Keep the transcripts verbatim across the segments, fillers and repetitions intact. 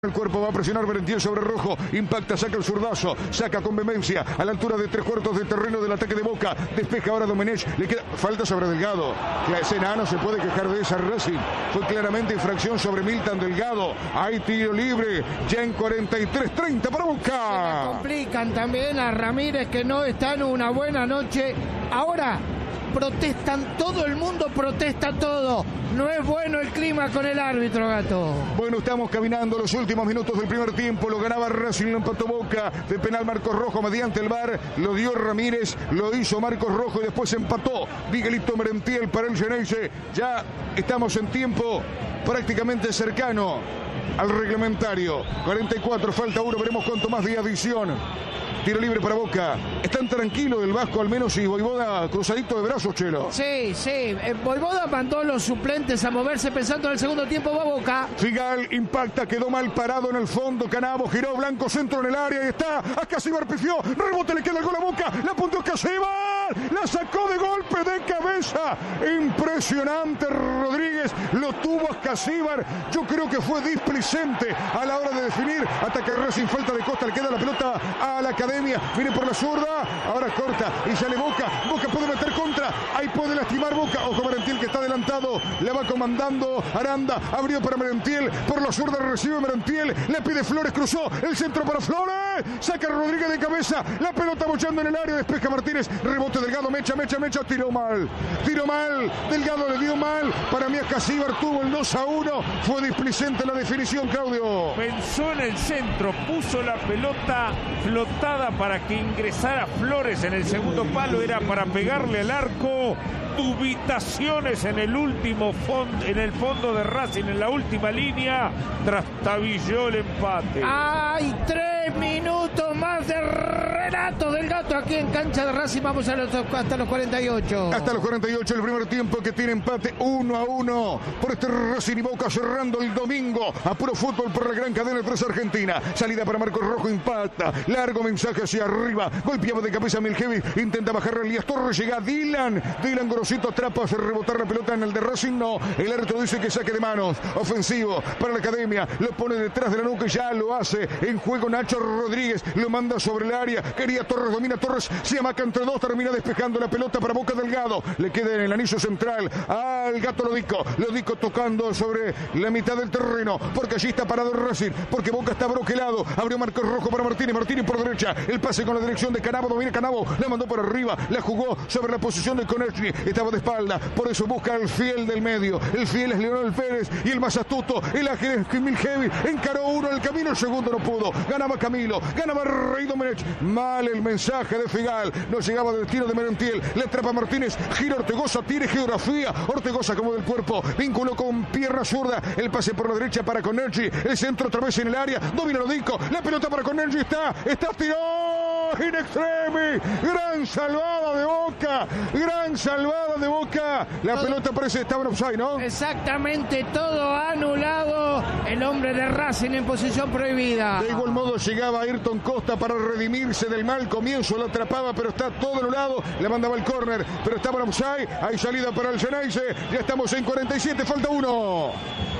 El cuerpo va a presionar Merentiel sobre Rojo, impacta, saca el zurdazo, saca con vehemencia a la altura de tres cuartos de terreno del ataque de Boca, despeja ahora Domenech, le queda falta sobre Delgado, que ese enano se puede quejar de esa. Racing fue claramente infracción sobre Milton Delgado, hay tiro libre, ya en cuarenta y tres treinta para Boca. Se le complican también a Ramírez, que no está en una buena noche. Ahora protestan, todo el mundo protesta todo. No es bueno el clima con el árbitro, Gato. Bueno, estamos caminando los últimos minutos del primer tiempo. Lo ganaba Racing, lo empató Boca. De penal Marcos Rojo mediante el V A R. Lo dio Ramírez, lo hizo Marcos Rojo y después empató Miguelito Merentiel para el Geneise. Ya estamos en tiempo prácticamente cercano al reglamentario. cuarenta y cuatro, falta uno, veremos cuánto más de adición. Tiro libre para Boca. Están tranquilos el Vasco al menos y Voivoda cruzadito de brazos, Chelo. Sí, sí. Eh, Voivoda mandó los suplentes a moverse pensando en el segundo tiempo. Va Boca. Figal impacta, quedó mal parado en el fondo. Canavo giró, Blanco centro en el área y está. A Casíbar pifió. Rebote, le queda el gol a Boca. La apuntó Casíbar. La sacó de golpe de cabeza. Impresionante Rodríguez. Lo tuvo a Casíbar. Yo creo que fue displicente a la hora de definir. Ataca Racing, falta de Costa. Le queda la pelota a la academia. Viene por la zurda. Ahora corta y sale Boca. Boca puede meter contra. Ahí puede lastimar Boca. Ojo Merentiel que está adelantado. Le va comandando Aranda. Abrió para Merentiel. Por la zurda recibe Merentiel. Le pide Flores. Cruzó. El centro para Flores. Saca Rodríguez de cabeza. La pelota bochando en el área. Despeja Martínez. Rebote Delgado. Mecha, mecha, mecha. Tiró mal. Tiró mal. Delgado le dio mal. Para mí a Casíbar tuvo el dos a uno. Fue displicente la definición, Claudio. Pensó en el centro. Puso la pelota flotada para que ingresara Flores en el segundo palo, era para pegarle al arco. Dubitaciones en el último fondo, en el fondo de Racing, en la última línea, trastabilló el empate. Hay tres minutos más de relato del Gato aquí en cancha de Racing. Vamos a los, hasta los cuarenta y ocho. Hasta los cuarenta y ocho el primer tiempo, que tiene empate uno a uno por este Racing y Boca cerrando el domingo a puro fútbol por la gran cadena tres Argentina. Salida para Marcos Rojo, impacta, largo mensaje hacia arriba, golpeaba de cabeza a Miljevic, intenta bajar a Elías Torres, llega Dylan, Dylan Gorosito atrapa, hace rebotar la pelota en el de Racing, no, el árbitro dice que saque de manos, ofensivo para la academia, lo pone detrás de la nuca y ya lo hace, en juego Nacho Rodríguez, lo manda sobre el área, quería Torres, domina Torres, se amaca entre dos, termina despejando la pelota para Boca. Delgado, le queda en el anillo central al Gato Lodico, Lodico tocando sobre la mitad del terreno, porque allí está parado el Racing, porque Boca está broquelado, abrió Marcos Rojo para Martínez, Martínez por derecha, el pase con la dirección de Canavo, domina Canavo, la mandó por arriba, la jugó sobre la posición de Konechny, estaba de espalda, por eso busca el fiel del medio, el fiel es Leonel Pérez y el más astuto, el ágil es Miljevic, encaró uno en el camino, el segundo no pudo, ganaba Camilo, ganaba Rey Domenech, mal el mensaje de Figal, no llegaba del tiro de Merentiel, le atrapa Martínez, gira Ortegoza, tiene geografía, Ortegoza como del cuerpo, vinculó con pierna zurda, el pase por la derecha para Konechny, el centro otra vez en el área, domina Lodico, la pelota para Konechny, está, está tiró, in extremis, gran salvada de Boca, gran salvada de Boca, la todo, pelota parece que estaba en offside, ¿no? Exactamente, todo anulado, el hombre de Racing en posición prohibida. De igual modo llegaba Ayrton Costa para redimirse del mal comienzo, lo atrapaba, pero está todo anulado, le mandaba el córner, pero estaba en offside, hay salida para el Geneise, ya estamos en cuarenta y siete, falta uno.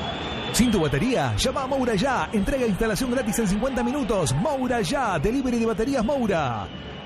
Sin tu batería, llama a Moura ya. Entrega e instalación gratis en cincuenta minutos. Moura ya. Delivery de baterías Moura.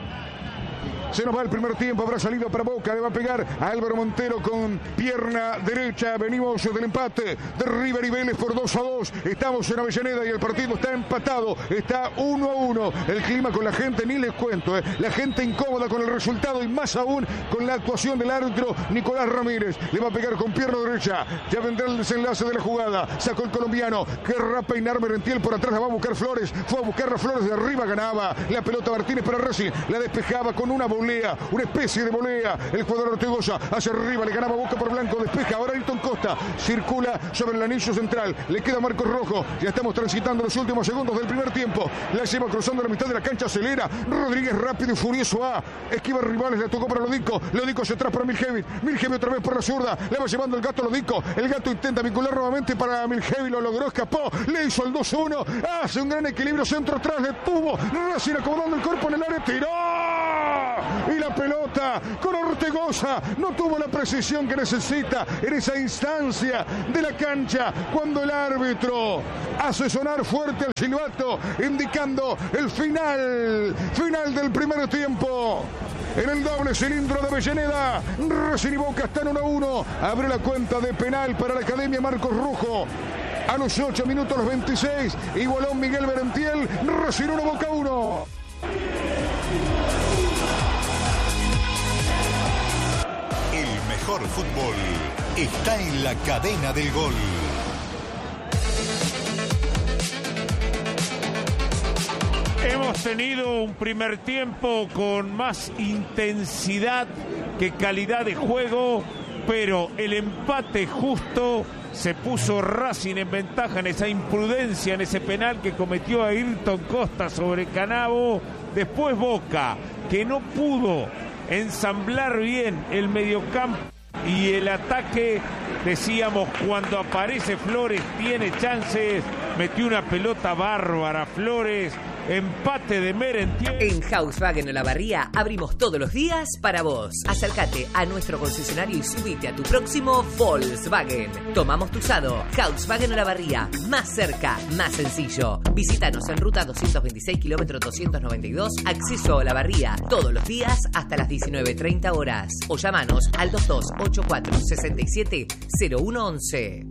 Se nos va el primer tiempo, habrá salido para Boca, le va a pegar a Álvaro Montero con pierna derecha, venimos del empate de River y Vélez por dos a dos, estamos en Avellaneda y el partido está empatado, está uno a uno, el clima con la gente, ni les cuento, eh. la gente incómoda con el resultado y más aún con la actuación del árbitro Nicolás Ramírez, le va a pegar con pierna derecha, ya vendrá el desenlace de la jugada, sacó el colombiano, querrá peinar Merentiel por atrás, la va a buscar Flores, fue a buscar a Flores de arriba, ganaba la pelota Martínez para Racing, la despejaba con una bola, una especie de volea, el jugador Ortegoza hacia arriba, le ganaba Boca por Blanco, despeja, ahora Ayrton Costa, circula sobre el anillo central, le queda Marcos Rojo, ya estamos transitando los últimos segundos del primer tiempo, la lleva cruzando la mitad de la cancha, acelera, Rodríguez rápido y furioso a, esquiva rivales, le tocó para Lodico, Lodico hacia atrás para Miljevic, Miljevic otra vez por la zurda, le va llevando el Gato Lodico, el Gato intenta vincular nuevamente para Miljevic, lo logró, escapó, le hizo el dos a uno, hace un gran equilibrio, centro atrás, detuvo, Racing acomodando el cuerpo en el área, tiró, y la pelota con Ortegoza no tuvo la precisión que necesita en esa instancia de la cancha cuando el árbitro hace sonar fuerte el silbato indicando el final, final del primer tiempo. En el doble cilindro de Avellaneda, Racing y Boca están uno a uno. Abre la cuenta de penal para la Academia Marcos Rojo. A los ocho minutos, los veintiséis, igualó Miguel Berentiel. Racing uno, Boca uno. El mejor fútbol está en la cadena del gol. Hemos tenido un primer tiempo con más intensidad que calidad de juego, pero el empate justo se puso Racing en ventaja en esa imprudencia, en ese penal que cometió Ayrton Costa sobre Canavo. Después Boca, que no pudo ensamblar bien el mediocampo y el ataque. Decíamos, cuando aparece Flores tiene chances, metió una pelota bárbara Flores. Empate de Merentiel. En Volkswagen Olavarría abrimos todos los días para vos. Acércate a nuestro concesionario y subite a tu próximo Volkswagen. Tomamos tu usado. Volkswagen Olavarría. Más cerca, más sencillo. Visítanos en ruta doscientos veintiséis, kilómetro doscientos noventa y dos, acceso a Olavarría. Todos los días hasta las diecinueve treinta horas. O llamanos al dos dos ocho cuatro seis siete cero uno once.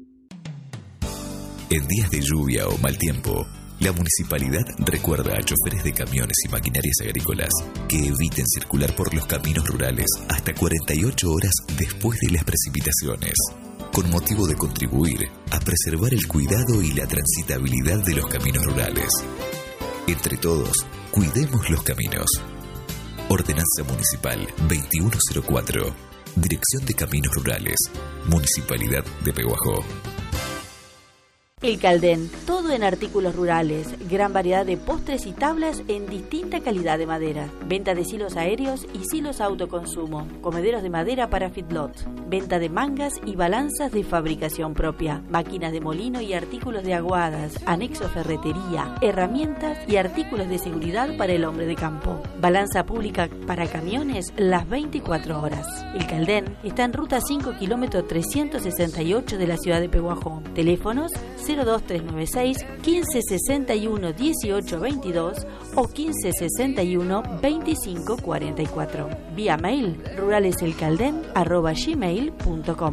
En días de lluvia o mal tiempo, la municipalidad recuerda a choferes de camiones y maquinarias agrícolas que eviten circular por los caminos rurales hasta cuarenta y ocho horas después de las precipitaciones, con motivo de contribuir a preservar el cuidado y la transitabilidad de los caminos rurales. Entre todos, cuidemos los caminos. Ordenanza Municipal veintiuno cero cuatro. Dirección de Caminos Rurales. Municipalidad de Pehuajó. El Caldén, todo en artículos rurales, gran variedad de postres y tablas en distinta calidad de madera, venta de silos aéreos y silos autoconsumo, comederos de madera para feedlot, venta de mangas y balanzas de fabricación propia, máquinas de molino y artículos de aguadas, anexo ferretería, herramientas y artículos de seguridad para el hombre de campo, balanza pública para camiones las veinticuatro horas. El Caldén está en ruta cinco, kilómetro trescientos sesenta y ocho de la ciudad de Pehuajó. Teléfonos cero dos tres nueve seis, quince sesenta y uno, dieciocho veintidós o quince sesenta y uno, veinticinco cuarenta y cuatro. Vía mail ruraleselcalden arroba gmail punto com.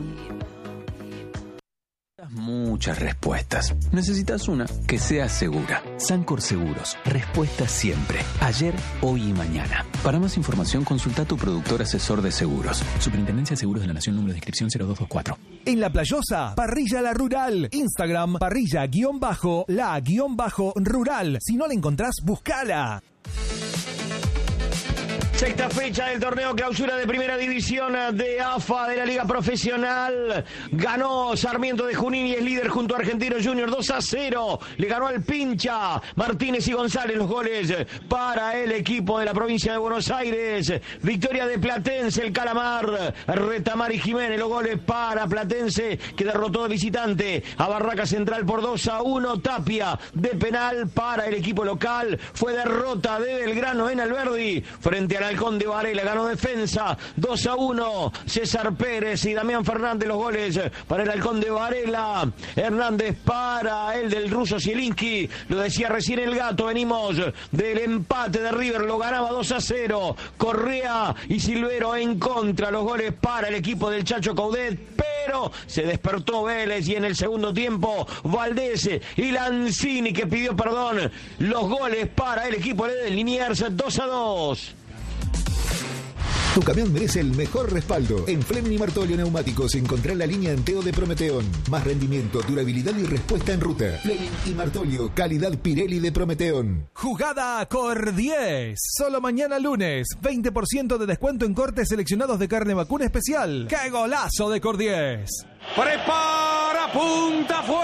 Muchas respuestas. Necesitas una que sea segura. Sancor Seguros. Respuesta siempre. Ayer, hoy y mañana. Para más información, consulta a tu productor asesor de seguros. Superintendencia de Seguros de la Nación, número de inscripción cero dos dos cuatro. En La Playosa, Parrilla La Rural. Instagram, parrilla-la-rural. Si no la encontrás, buscala. Sexta fecha del torneo clausura de primera división de A F A de la Liga Profesional. Ganó Sarmiento de Junín y es líder junto a Argentino Junior dos a cero. Le ganó al Pincha. Martínez y González los goles para el equipo de la provincia de Buenos Aires. Victoria de Platense, el Calamar. Retamar y Jiménez los goles para Platense, que derrotó de visitante a Barraca Central por dos a uno. Tapia de penal para el equipo local. Fue derrota de Belgrano en Alberdi frente al Halcón de Varela. Ganó Defensa dos a uno. César Pérez y Damián Fernández los goles para el Halcón de Varela. Hernández para el del ruso Zielinski. Lo decía recién el Gato. Venimos del empate de River. Lo ganaba dos a cero. Correa y Silvero en contra. Los goles para el equipo del Chacho Coudet. Pero se despertó Vélez y en el segundo tiempo Valdés y Lanzini, que pidió perdón. Los goles para el equipo de Liniers dos a dos. Tu camión merece el mejor respaldo. En Fleming y Martolio Neumáticos encontrá la línea Anteo de Prometeón. Más rendimiento, durabilidad y respuesta en ruta. Fleming y Martolio, calidad Pirelli de Prometeón. Jugada Cordiez. Solo mañana lunes. veinte por ciento de descuento en cortes seleccionados de carne vacuna especial. ¡Qué golazo de Cordiez! Prepara, punta, fue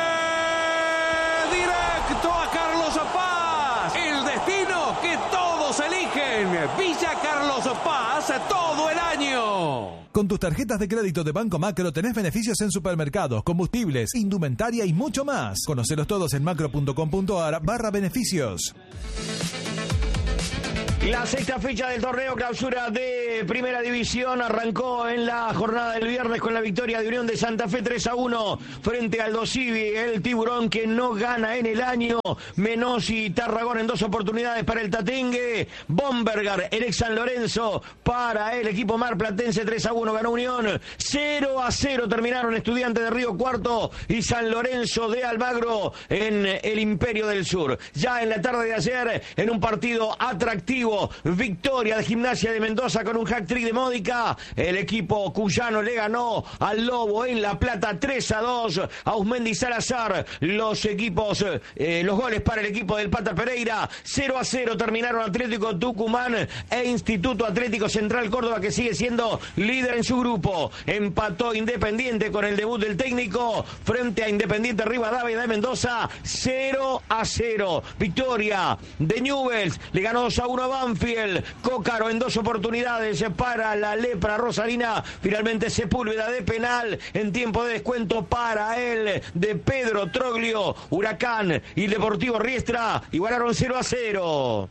directo a Carlos Paz. El destino que todos eligen. Villa Carlos Paz todo el año. Con tus tarjetas de crédito de Banco Macro tenés beneficios en supermercados, combustibles, indumentaria y mucho más. Conocelos todos en macro punto com punto ar barra beneficios. La sexta fecha del torneo clausura de Primera División arrancó en la jornada del viernes con la victoria de Unión de Santa Fe tres a uno frente al Dosivi, el tiburón que no gana en el año. Menossi y Tarragón en dos oportunidades para el Tatengue. Bombergar, el ex San Lorenzo para el equipo marplatense. Tres a uno ganó Unión. Cero a cero terminaron Estudiantes de Río Cuarto y San Lorenzo de Almagro en el Imperio del Sur. Ya en la tarde de ayer, en un partido atractivo, victoria de Gimnasia de Mendoza con un hat-trick de Módica. El equipo cuyano le ganó al Lobo en La Plata tres a dos. Ausmendi y Salazar, los equipos, eh, los goles para el equipo del Pata Pereira. Cero a cero terminaron Atlético Tucumán e Instituto Atlético Central Córdoba, que sigue siendo líder en su grupo. Empató Independiente con el debut del técnico frente a Independiente Rivadavia de Mendoza. Cero a cero. Victoria de Newell's, le ganó dos a uno a Banfield. Cócaro en dos oportunidades para la lepra rosarina. Finalmente Sepúlveda de penal en tiempo de descuento para él de Pedro Troglio. Huracán y Deportivo Riestra igualaron cero a cero.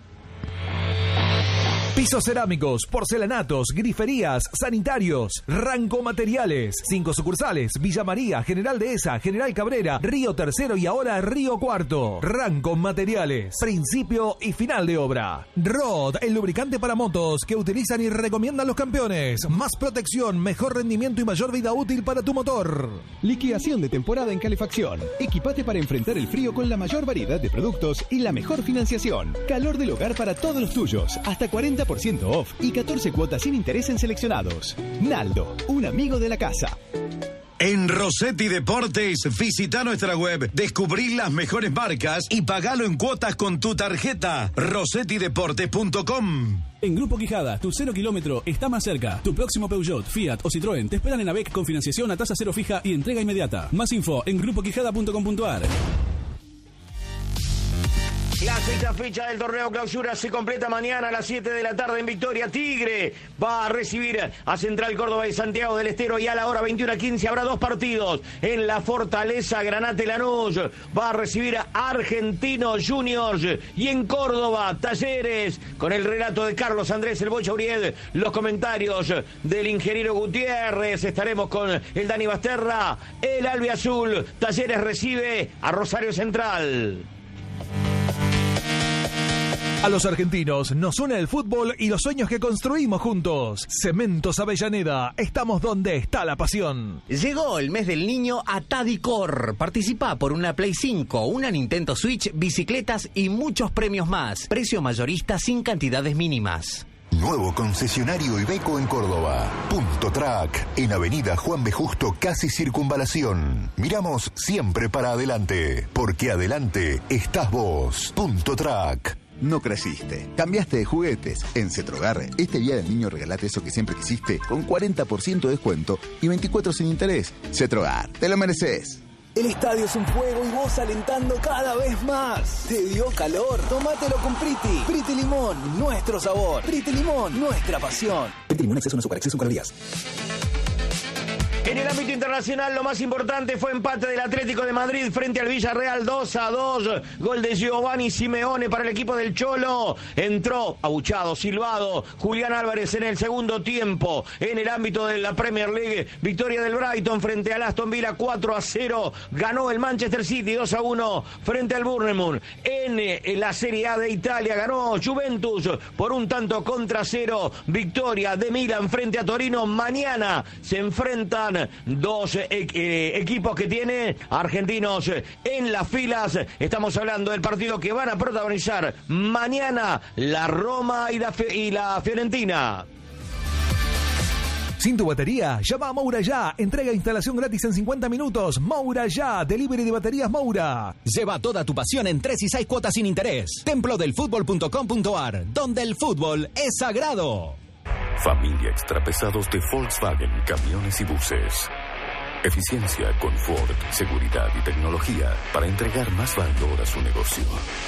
Pisos cerámicos, porcelanatos, griferías, sanitarios, Ranco Materiales. Cinco sucursales: Villa María, General Dehesa, General Cabrera, Río Tercero y ahora Río Cuarto. Ranco Materiales, principio y final de obra. Rod, el lubricante para motos que utilizan y recomiendan los campeones. Más protección, mejor rendimiento y mayor vida útil para tu motor. Liquidación de temporada en calefacción. Equipate para enfrentar el frío con la mayor variedad de productos y la mejor financiación. Calor del hogar para todos los tuyos. Hasta cuarenta por ciento off y catorce cuotas sin interés en seleccionados. Naldo, un amigo de la casa. En Rossetti Deportes, visita nuestra web, descubrí las mejores marcas y pagalo en cuotas con tu tarjeta. rossetti deportes punto com. En Grupo Quijada, tu cero kilómetro está más cerca. Tu próximo Peugeot, Fiat o Citroën te esperan en AVEC con financiación a tasa cero fija y entrega inmediata. Más info en grupo quijada punto com punto ar. La sexta fecha del torneo clausura se completa mañana a las siete de la tarde en Victoria. Tigre va a recibir a Central Córdoba y Santiago del Estero, y a la hora veintiuno a quince habrá dos partidos. En la Fortaleza, Granate Lanús va a recibir a Argentinos Juniors, y en Córdoba, Talleres, con el relato de Carlos Andrés El Bocha Uriel, los comentarios del ingeniero Gutiérrez, estaremos con el Dani Basterra. El albiazul, Talleres recibe a Rosario Central. A los argentinos nos une el fútbol y los sueños que construimos juntos. Cementos Avellaneda, estamos donde está la pasión. Llegó el mes del niño a Tadicor. Participa por una Play cinco, una Nintendo Switch, bicicletas y muchos premios más. Precio mayorista sin cantidades mínimas. Nuevo concesionario Iveco en Córdoba. Punto Track, en Avenida Juan B. Justo, casi Circunvalación. Miramos siempre para adelante, porque adelante estás vos. Punto Track. No creciste, cambiaste de juguetes. En Cetrogar, este día del niño regalate eso que siempre quisiste con cuarenta por ciento de descuento y veinticuatro sin interés. Cetrogar, te lo mereces. El estadio es un juego y vos alentando cada vez más. ¿Te dio calor? Tómatelo con Priti. Priti Limón, nuestro sabor. Priti Limón, nuestra pasión. Priti Limón, exceso no azúcar, exceso en calorías. En el ámbito internacional, lo más importante fue empate del Atlético de Madrid frente al Villarreal dos a dos. Gol de Giovanni Simeone para el equipo del Cholo. Entró abuchado, silbado Julián Álvarez en el segundo tiempo. En el ámbito de la Premier League, victoria del Brighton frente al Aston Villa cuatro a cero. Ganó el Manchester City dos a uno frente al Bournemouth. En la Serie A de Italia ganó Juventus por un tanto contra cero. Victoria de Milan frente a Torino. Mañana se enfrentan dos eh, eh, equipos que tiene argentinos en las filas. Estamos hablando del partido que van a protagonizar mañana la Roma y la, y la Fiorentina. Sin tu batería, llama a Moura Ya. Entrega e instalación gratis en cincuenta minutos. Moura Ya, delivery de baterías Moura. Lleva toda tu pasión en tres y seis cuotas sin interés. templo del fútbol punto com punto ar, donde el fútbol es sagrado. Familia Extrapesados de Volkswagen, camiones y buses. Eficiencia, confort, seguridad y tecnología para entregar más valor a su negocio.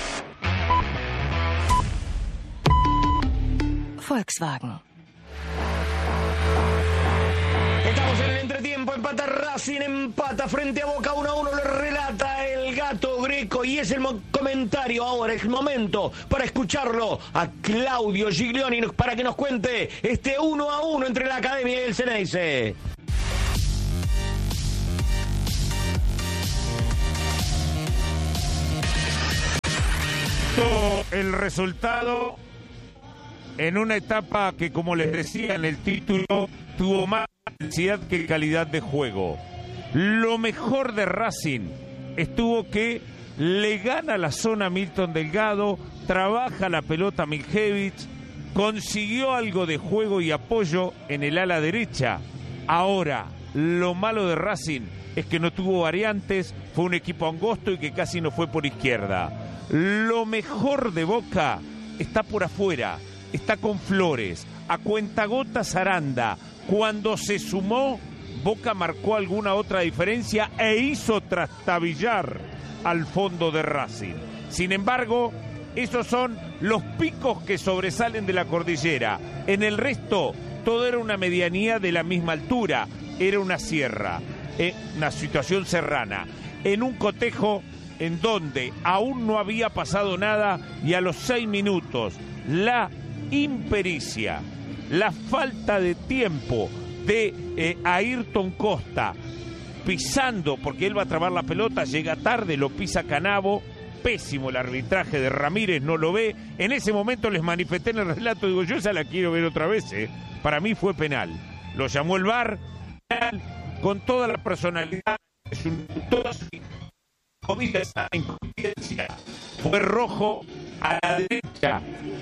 Volkswagen. Estamos en el entretiempo, empata Racing, empata frente a Boca uno a uno, lo relata el Gato Greco. vivo y es el comentario ahora, es el momento para escucharlo a Claudio Giglioni para que nos cuente este uno a uno entre la Academia y el Ceneice. El resultado en una etapa que, como les decía en el título, tuvo más intensidad que calidad de juego. Lo mejor de Racing estuvo que le gana la zona a Milton Delgado, trabaja la pelota Miljevich, consiguió algo de juego y apoyo en el ala derecha. Ahora, lo malo de Racing es que no tuvo variantes, fue un equipo angosto y que casi no fue por izquierda. Lo mejor de Boca está por afuera, está con Flores, a cuentagotas Aranda. Cuando se sumó, Boca marcó alguna otra diferencia e hizo trastabillar al fondo de Racing. Sin embargo, esos son los picos que sobresalen de la cordillera. En el resto, todo era una medianía de la misma altura, era una sierra, eh, una situación serrana. En un cotejo en donde aún no había pasado nada y a los seis minutos la impericia, la falta de tiempo de eh, Ayrton Costa pisando, porque él va a trabar la pelota, llega tarde, lo pisa Canavo, pésimo el arbitraje de Ramírez, no lo ve. En ese momento les manifesté en el relato, digo, yo esa la quiero ver otra vez, ¿eh? Para mí fue penal. Lo llamó el V A R, con toda la personalidad, es un inconsciencia, fue rojo a la derecha,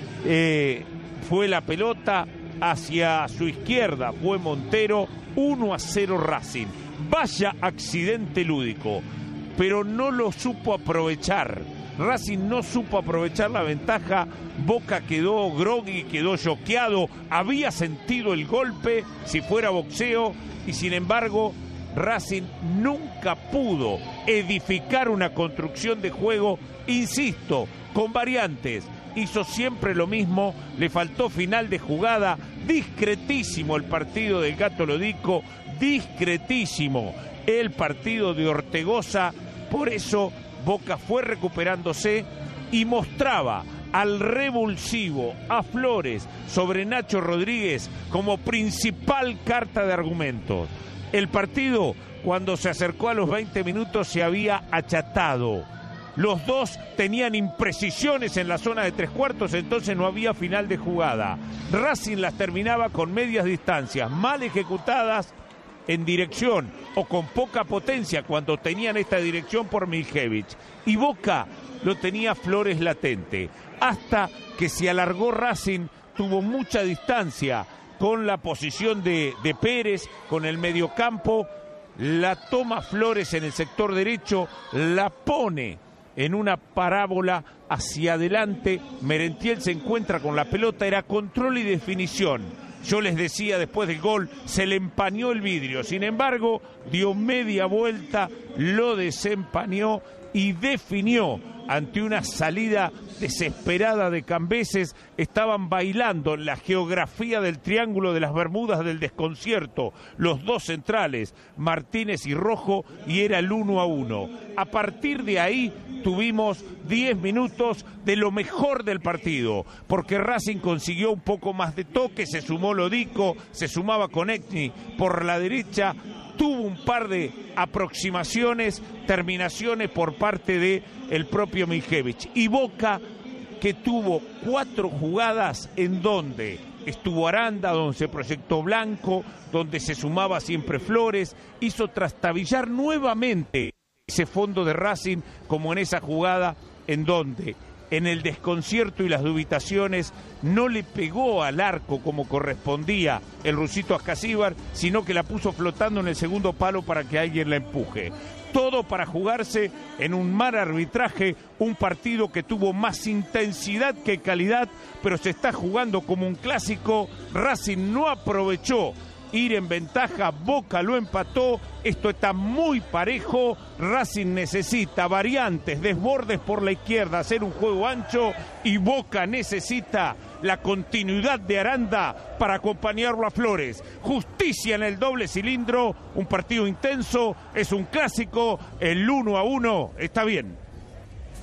eh, fue la pelota hacia su izquierda, fue Montero, uno a cero Racing. Vaya accidente lúdico, pero no lo supo aprovechar. Racing no supo aprovechar la ventaja, Boca quedó groggy, quedó choqueado, había sentido el golpe si fuera boxeo y sin embargo Racing nunca pudo edificar una construcción de juego, insisto, con variantes. Hizo siempre lo mismo, le faltó final de jugada, discretísimo el partido del Gato Lodico, discretísimo el partido de Ortegoza, por eso Boca fue recuperándose y mostraba al revulsivo, a Flores, sobre Nacho Rodríguez como principal carta de argumentos. El partido, cuando se acercó a los veinte minutos, se había achatado. Los dos tenían imprecisiones en la zona de tres cuartos, entonces no había final de jugada. Racing las terminaba con medias distancias, mal ejecutadas en dirección o con poca potencia cuando tenían esta dirección por Miljevich. Y Boca lo tenía Flores latente. Hasta que se alargó Racing, tuvo mucha distancia con la posición de, de Pérez, con el mediocampo, la toma Flores en el sector derecho, la pone en una parábola hacia adelante, Merentiel se encuentra con la pelota, era control y definición. Yo les decía después del gol, se le empañó el vidrio, sin embargo, dio media vuelta, lo desempañó y definió ante una salida desesperada de Cambeses. Estaban bailando en la geografía del Triángulo de las Bermudas del desconcierto los dos centrales, Martínez y Rojo, y era el uno a uno. A partir de ahí tuvimos diez minutos de lo mejor del partido, porque Racing consiguió un poco más de toque, se sumó Lodico, se sumaba Konechny por la derecha, tuvo un par de aproximaciones, terminaciones por parte de el propio Miljevich. Y Boca, que tuvo cuatro jugadas en donde estuvo Aranda, donde se proyectó Blanco, donde se sumaba siempre Flores, hizo trastabillar nuevamente ese fondo de Racing, como en esa jugada en donde en el desconcierto y las dubitaciones no le pegó al arco como correspondía el rusito Ascasíbar, sino que la puso flotando en el segundo palo para que alguien la empuje. Todo para jugarse en un mal arbitraje, un partido que tuvo más intensidad que calidad, pero se está jugando como un clásico. Racing no aprovechó ir en ventaja, Boca lo empató, esto está muy parejo. Racing necesita variantes, desbordes por la izquierda, hacer un juego ancho, y Boca necesita la continuidad de Aranda para acompañarlo a Flores. Justicia en el doble cilindro, un partido intenso, es un clásico, el uno a uno está bien.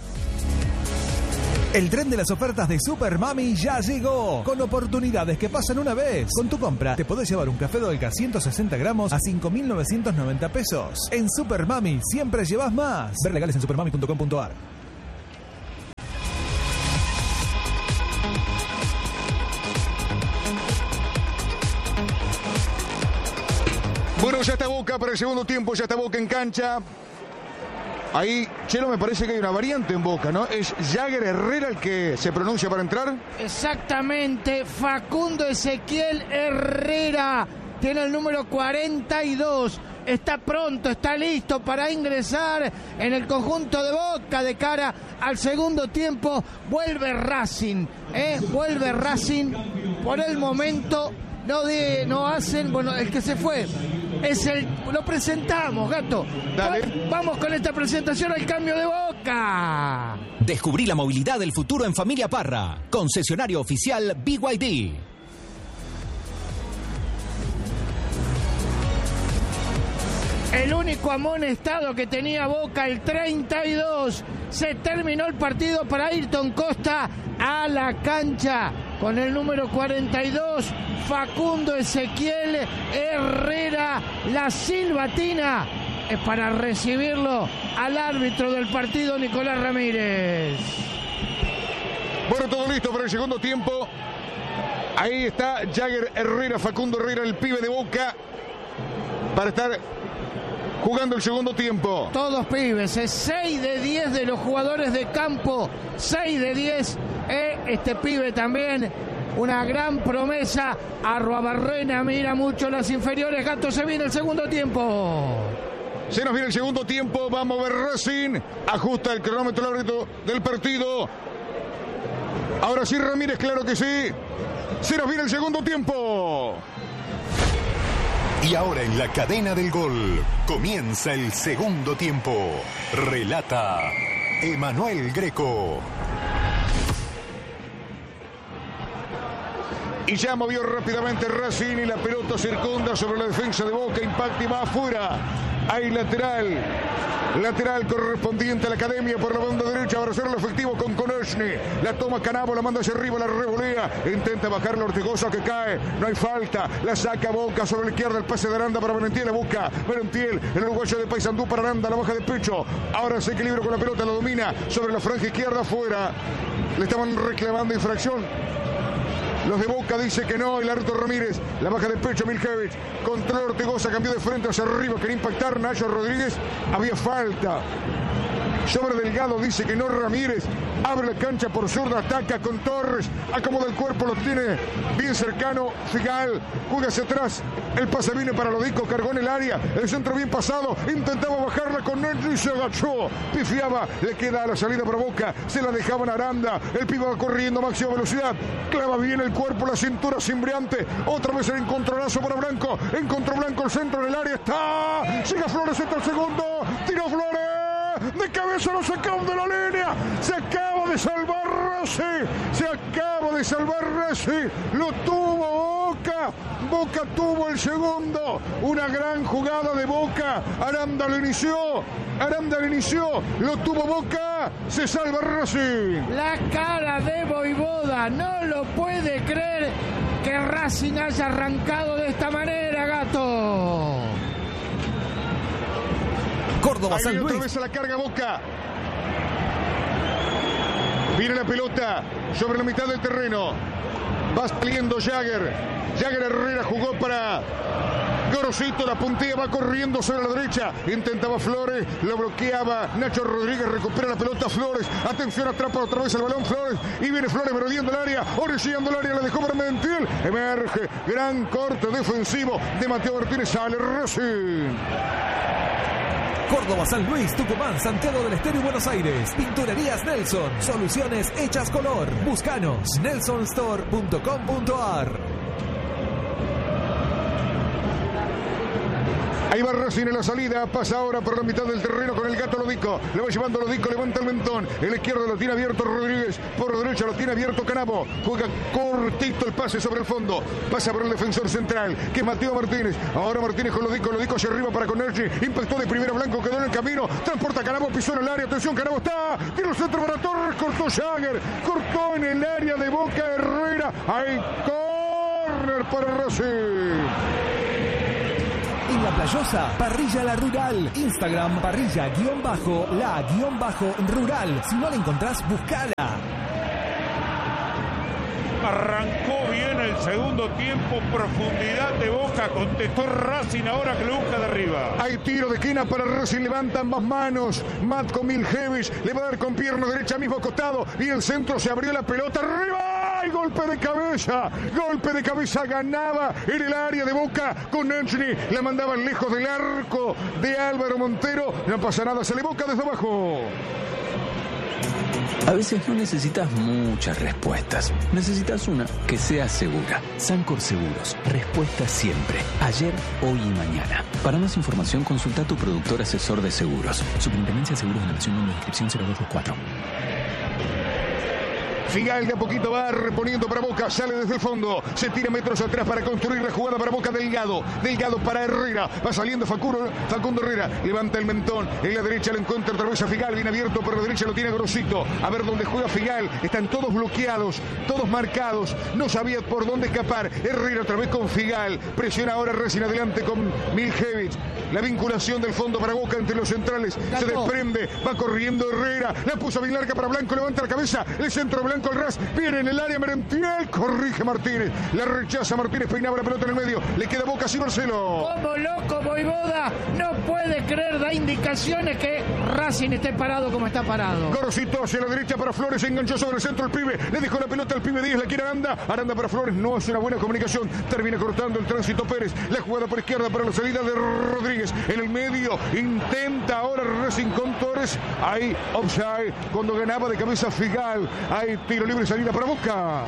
El tren de las ofertas de Super Mami ya llegó, con oportunidades que pasan una vez. Con tu compra te podés llevar un café Dolca ciento sesenta gramos a cinco mil novecientos noventa pesos. En Super Mami siempre llevas más. Ver legales en supermami punto com punto ar. Bueno, ya está Boca para el segundo tiempo, ya está Boca en cancha. Ahí, Chelo, me parece que hay una variante en Boca, ¿no? ¿Es Jagger Herrera el que se pronuncia para entrar? Exactamente, Facundo Ezequiel Herrera tiene el número cuarenta y dos. Está pronto, está listo para ingresar en el conjunto de Boca de cara al segundo tiempo. Vuelve Racing, ¿eh? Vuelve Racing. Por el momento no, de, no hacen, bueno, el que se fue es el, lo presentamos, Gato. Dale. Vamos con esta presentación al cambio de Boca. Descubrí la movilidad del futuro en Familia Parra. Concesionario oficial B Y D. El único amonestado que tenía Boca, el treinta y dos. Se terminó el partido para Ayrton Costa a la cancha con el número cuarenta y dos. Facundo Ezequiel Herrera. La silbatina es para recibirlo al árbitro del partido, Nicolás Ramírez. Bueno, todo listo para el segundo tiempo. Ahí está Jagger Herrera, Facundo Herrera, el pibe de Boca, para estar jugando el segundo tiempo. Todos pibes, es seis de diez de los jugadores de campo, seis de diez. Eh, este pibe también, una gran promesa. Arruabarrena mira mucho las inferiores. Gato, se viene el segundo tiempo. Se nos viene el segundo tiempo, vamos a ver Racing. Ajusta el cronómetro el árbitro del partido. Ahora sí, Ramírez, claro que sí. Se nos viene el segundo tiempo. Y ahora en la cadena del gol comienza el segundo tiempo. Relata Emanuel Greco. Y ya movió rápidamente Racing y la pelota circunda sobre la defensa de Boca, impacta y va afuera. Hay lateral. Lateral correspondiente a la academia por la banda derecha para hacerlo efectivo con Konechny. La toma Canabo, la manda hacia arriba, la revolea. Intenta bajar la Ortigosa que cae. No hay falta. La saca Boca sobre la izquierda. El pase de Aranda para Merentiel. La busca Merentiel. El uruguayo de Paysandú para Aranda. La baja de pecho. Ahora se equilibra con la pelota. La domina sobre la franja izquierda afuera. Le estaban reclamando infracción. Los de Boca dice que no, el árbitro Ramírez, la baja de pecho Milkevich, controla Ortigosa, cambió de frente hacia arriba, quería impactar Nacho Rodríguez, había falta. Sobre Delgado dice que no Ramírez, abre la cancha por zurda, ataca con Torres, acomoda el cuerpo, lo tiene bien cercano, Figal, juega hacia atrás, el pase viene para Lodico, cargó en el área, el centro bien pasado, intentaba bajarla con Nedry, se agachó, pifiaba, le queda a la salida para Boca, se la dejaban a Aranda, el pibe va corriendo a máxima velocidad, clava bien el cuerpo, la cintura cimbriante, otra vez el encontronazo para Blanco, encontró Blanco el centro en el área, está, llega Flores, entra el segundo, tiró Flores. De cabeza lo sacaron de la línea. Se acaba de salvar Racing. Se acaba de salvar Racing. Lo tuvo Boca. Boca tuvo el segundo. Una gran jugada de Boca. Aranda lo inició. Aranda lo inició. Lo tuvo Boca. Se salva Racing. La cara de Voivoda. No lo puede creer que Racing haya arrancado de esta manera, Gato. Córdoba, San Luis. Otra vez a la carga Boca. Viene la pelota sobre la mitad del terreno. Va saliendo Jagger. Jagger Herrera jugó para Gorosito, la puntilla, va corriendo sobre la derecha. Intentaba Flores, lo bloqueaba Nacho Rodríguez, recupera la pelota Flores. Atención, atrapa otra vez el balón Flores. Y viene Flores merodeando el área, orillando el área, la dejó para Merentiel. Emerge, gran corte defensivo de Mateo Martínez. Sale Racing. Córdoba, San Luis, Tucumán, Santiago del Estero y Buenos Aires. Pinturerías Nelson. Soluciones hechas color. Búscanos. nelson store punto com punto ar. Ahí Ahí va Racing en la salida, pasa ahora por la mitad del terreno con el Gato Lodico. Le va llevando Lodico, levanta el mentón. El izquierdo lo tiene abierto Rodríguez, por derecha lo tiene abierto Canabo. Juega cortito el pase sobre el fondo. Pasa por el defensor central, que es Mateo Martínez. Ahora Martínez con Lodico, Lodico hacia arriba para Conergi. Impactó de primera Blanco, quedó en el camino. Transporta Canabo, pisó en el área. Atención, Canabo está. Tiene el centro para Torres, cortó Jagger. Cortó en el área de Boca Herrera. Hay córner para Racing. En La Playosa, Parrilla La Rural. Instagram, parrilla-la-rural. Si no la encontrás, buscala. Arrancó bien el segundo tiempo, profundidad de Boca, contestó Racing ahora que lo busca de arriba. Hay tiro de esquina para Racing, levanta ambas manos. Matko Miljevic le va a dar con pierna derecha mismo costado y el centro se abrió la pelota arriba. ¡Ay, golpe de cabeza! Golpe de cabeza, ganaba en el área de Boca con Anthony. La mandaban lejos del arco de Álvaro Montero. No pasa nada, se le Boca desde abajo. A veces no necesitas muchas respuestas. Necesitas una que sea segura. Sancor Seguros. Respuesta siempre. Ayer, hoy y mañana. Para más información, consulta a tu productor asesor de seguros. Superintendencia de Seguros de la Nación, número de inscripción cero dos dos cuatro. Figal de a poquito va reponiendo para Boca, sale desde el fondo, se tira metros atrás para construir la jugada para Boca. Delgado, Delgado para Herrera, va saliendo Facundo, Facundo Herrera, levanta el mentón, en la derecha lo encuentra otra vez a Figal, bien abierto por la derecha lo tiene Grosito, a ver dónde juega Figal, están todos bloqueados, todos marcados, no sabía por dónde escapar. Herrera otra vez con Figal, presiona ahora Racing adelante con Miljevic, la vinculación del fondo para Boca entre los centrales, se desprende, va corriendo Herrera, la puso bien larga para Blanco, levanta la cabeza, el centro Blanco al ras, viene en el área Merentiel, corrige Martínez, la rechaza Martínez, peinaba la pelota en el medio, le queda Boca sin Marcelo. Como loco Voivoda, no puede creer, da indicaciones que Racing esté parado como está parado. Gorosito hacia la derecha para Flores, enganchó sobre el centro el pibe, le dejó la pelota al pibe Díaz, la quiere Aranda, Aranda para Flores, no es una buena comunicación, termina cortando el tránsito Pérez, la jugada por izquierda para la salida de Rodríguez, en el medio, intenta ahora Racing con Torres, ahí offside, cuando ganaba de cabeza Figal, ahí tiro libre, salida para Boca.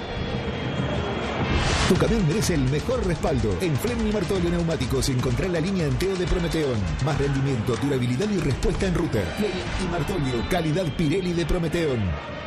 Tu camión merece el mejor respaldo. En Fleming y Martolio Neumáticos encontrá la línea Enteo de Prometeón. Más rendimiento, durabilidad y respuesta en ruta. Fleming y Martolio, calidad Pirelli de Prometeón.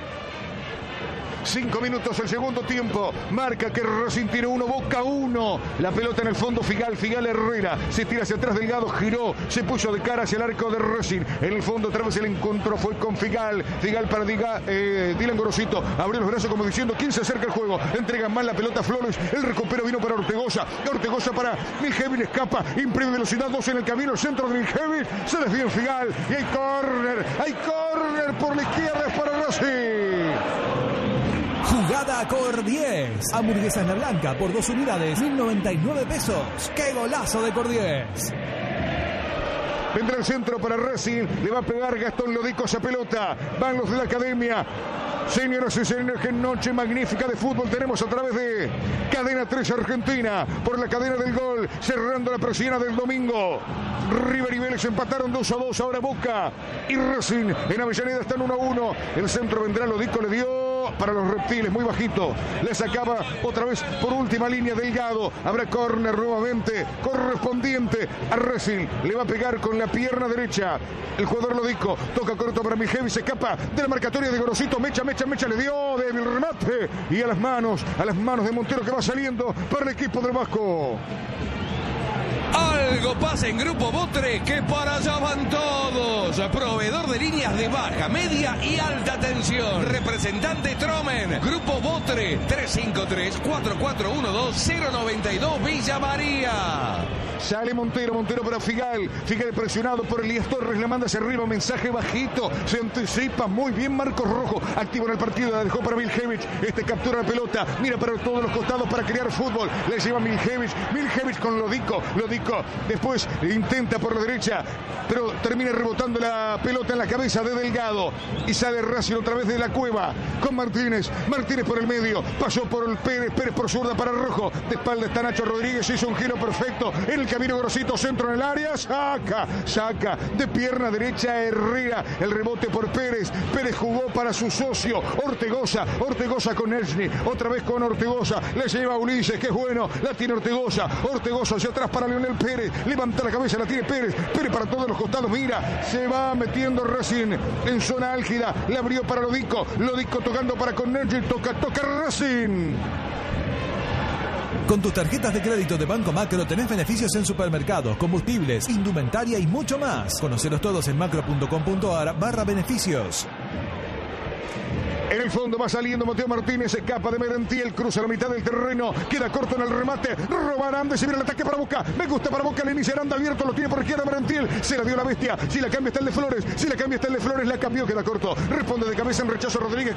Cinco minutos el segundo tiempo. Marca que Racing tiene uno, Boca uno. La pelota en el fondo, Figal, Figal Herrera. Se tira hacia atrás, Delgado, giró. Se puso de cara hacia el arco de Racing. En el fondo otra vez el encuentro fue con Figal. Figal para Diga, eh, Dylan Gorosito. Abrió los brazos como diciendo, ¿quién se acerca al juego? Entregan mal la pelota a Flores. El recupero vino para Ortegoza. Ortegoza para Miljevic, escapa. Imprime velocidad, dos en el camino. El centro de Miljevic. Se desvía en Figal. Y hay córner. Hay córner por la izquierda para Racing. Jugada Cor diez. Hamburguesas La Blanca por dos unidades, mil noventa y nueve pesos. ¡Qué golazo de Cor diez! Vendrá el centro para Racing. Le va a pegar Gastón Lodico esa pelota. Van los de la academia. Señoras y señores, qué noche magnífica de fútbol tenemos a través de Cadena tres Argentina, por la cadena del gol, cerrando la persiana del domingo. River y Vélez empataron dos a dos, ahora Boca y Racing en Avellaneda están uno a uno. El centro vendrá, Lodico le dio para los reptiles, muy bajito, le sacaba otra vez por última línea Delgado. Habrá córner nuevamente correspondiente a Racing, le va a pegar con la pierna derecha el jugador Lodico, toca corto para Miljevic, se escapa de la marcatoria de Gorosito, mecha, mecha, mecha, le dio débil remate y a las manos, a las manos de Montero que va saliendo para el equipo del Vasco. Algo pasa en Grupo Botre, que para allá van todos. Proveedor de líneas de baja, media y alta tensión. Representante Tromen. Grupo Botre, tres cinco tres, cuatro cuatro uno dos, cero nueve dos, Villa María. Sale Montero, Montero para Figal. Figal presionado por Elías Torres, le manda hacia arriba, mensaje bajito. Se anticipa muy bien Marcos Rojo. Activo en el partido, la dejó para Miljevic. Este captura la pelota, mira para todos los costados para crear fútbol. Le lleva Miljevic. Miljevic con Lodico. Lodico después intenta por la derecha, pero termina rebotando la pelota en la cabeza de Delgado. Y sale Racing otra vez de la cueva con Martínez. Martínez por el medio, pasó por el Pérez, Pérez por zurda para Rojo. De espalda está Nacho Rodríguez, hizo un giro perfecto. El el camino grosito, centro en el área, saca, saca de pierna derecha Herrera, el rebote por Pérez, Pérez jugó para su socio Ortegoza, Ortegoza con Esni, otra vez con Ortegoza, le lleva a Ulises, que es bueno, la tiene Ortegoza, Ortegoza hacia atrás para Leonel Pérez, levanta la cabeza, la tiene Pérez, Pérez para todos los costados, mira, se va metiendo Racing en zona álgida, la abrió para Lodico, Lodico tocando para Cornejo, toca, toca Racing. Con tus tarjetas de crédito de Banco Macro tenés beneficios en supermercados, combustibles, indumentaria y mucho más. Conocelos todos en macro.com.ar barra beneficios. En el fondo va saliendo Mateo Martínez, escapa de Merentiel, cruza la mitad del terreno, queda corto en el remate, roba Aranda, se viene el ataque para Boca, me gusta para Boca, le inicia Aranda abierto, lo tiene por izquierda Merentiel, se la dio la bestia, si la cambia está el de Flores, si la cambia está el de Flores, la cambió, queda corto, responde de cabeza en rechazo Rodríguez.